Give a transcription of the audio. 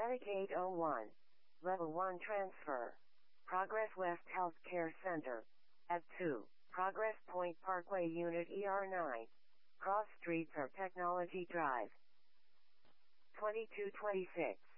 Medicaid 01. Level 1 transfer. Progress West Healthcare Center. At 2. Progress Point Parkway Unit ER9. Cross Streets or Technology Drive. 2226.